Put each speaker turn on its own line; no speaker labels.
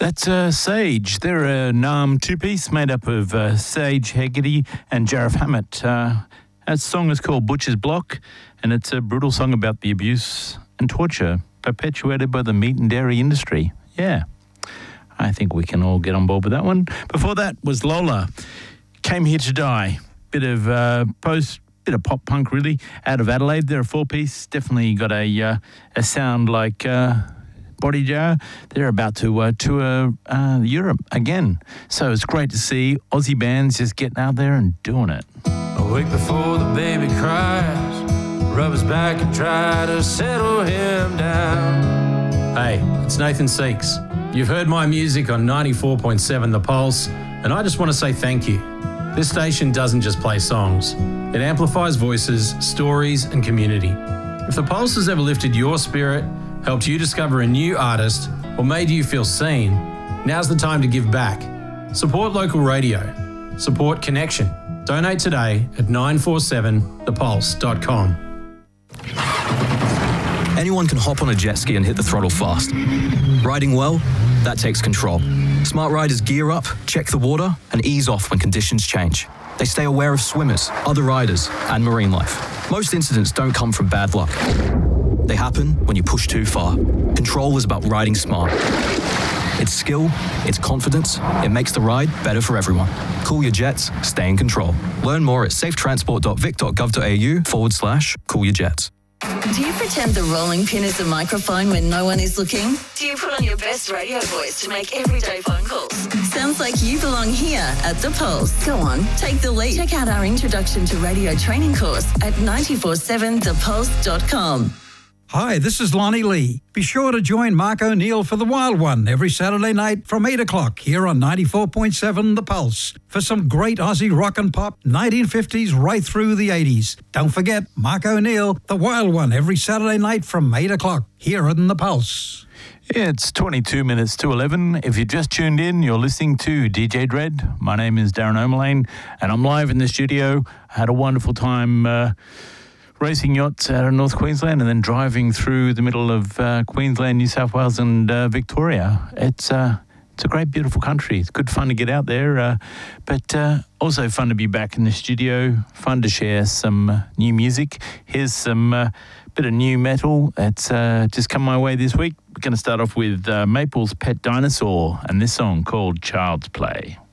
That's Sage. They're a Naarm two-piece made up of Sage Hegarty and Jarrah Hammett. That song is called Butcher's Block, and it's a brutal song about the abuse and torture perpetuated by the meat and dairy industry. Yeah, I think we can all get on board with that one. Before that was Lola, Came Here to Die. Bit of bit of pop punk really, out of Adelaide. They're a four-piece, definitely got a sound like Body Jar. They're about to tour Europe again. So it's great to see Aussie bands just getting out there and doing it.
A week before the baby cries, rub his back and try to settle him down.
Hey, it's Nathan Seeks. You've heard my music on 94.7 The Pulse, and I just want to say thank you. This station doesn't just play songs. It amplifies voices, stories, and community. If The Pulse has ever lifted your spirit, helped you discover a new artist, or made you feel seen, now's the time to give back. Support local radio. Support connection. Donate today at 947thepulse.com.
Anyone can hop on a jet ski and hit the throttle fast. Riding well, that takes control. Smart riders gear up, check the water, and ease off when conditions change. They stay aware of swimmers, other riders, and marine life. Most incidents don't come from bad luck. They happen when you push too far. Control is about riding smart. It's skill, it's confidence, it makes the ride better for everyone. Cool your jets, stay in control. Learn more at safetransport.vic.gov.au/coolyourjets.
Do you pretend the rolling pin is a microphone when no one is looking? Do you put on your best radio voice to make everyday phone calls? Sounds like you belong here at The Pulse. Go on, take the lead. Check out our Introduction to Radio training course at 947thepulse.com.
Hi, this is Lonnie Lee. Be sure to join Mark O'Neill for The Wild One every Saturday night from 8 o'clock here on 94.7 The Pulse for some great Aussie rock and pop, 1950s right through the 80s. Don't forget, Mark O'Neill, The Wild One every Saturday night from 8 o'clock here on The Pulse.
It's 22 minutes to 11. If you just tuned in, you're listening to DJ Dread. My name is Darren O'Mullane, and I'm live in the studio. I had a wonderful time racing yachts out of North Queensland and then driving through the middle of Queensland, New South Wales and Victoria. It's a great, beautiful country. It's good fun to get out there, but also fun to be back in the studio, fun to share some new music. Here's some bit of new metal that's just come my way this week. We're going to start off with Maple's Pet Dinosaur and this song called Child's Play.